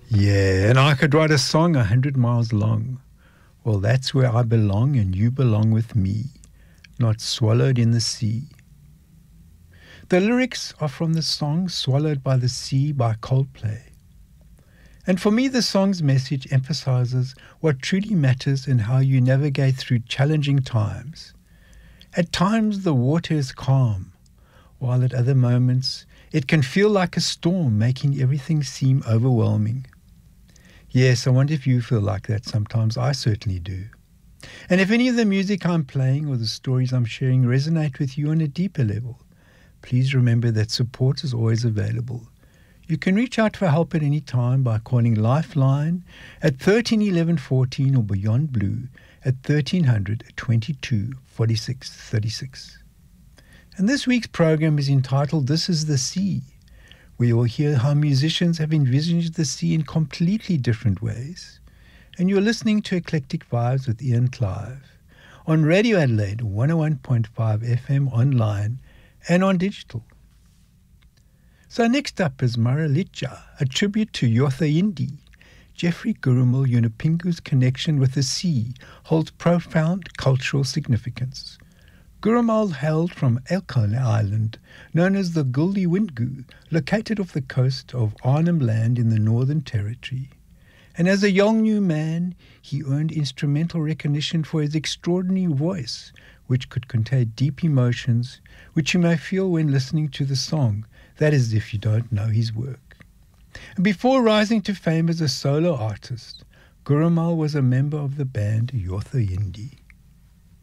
Yeah, and I could write a song 100 miles long. Well, that's where I belong, and you belong with me, not swallowed in the sea. The lyrics are from the song Swallowed by the Sea by Coldplay. And for me, the song's message emphasizes what truly matters and how you navigate through challenging times. At times, the water is calm, while at other moments, it can feel like a storm, making everything seem overwhelming. Yes, I wonder if you feel like that sometimes. I certainly do. And if any of the music I'm playing or the stories I'm sharing resonate with you on a deeper level, please remember that support is always available. You can reach out for help at any time by calling Lifeline at 13 11 14 or Beyond Blue at 1300 22 46 36. And this week's program is entitled This is the Sea. We will hear how musicians have envisaged the sea in completely different ways. And you're listening to Eclectic Vibes with Ian Clive on Radio Adelaide 101.5 FM online and on digital. So next up is Maralicha, a tribute to Yotha Yindi. Jeffrey Gurumul Yunupingu's connection with the sea holds profound cultural significance. Gurumul hailed from Elkhorn Island, known as the Guldi Windgu, located off the coast of Arnhem Land in the Northern Territory. And as a young new man, he earned instrumental recognition for his extraordinary voice, which could contain deep emotions, which you may feel when listening to the song. That is, if you don't know his work. And before rising to fame as a solo artist, Gurumul was a member of the band Yotha Yindi.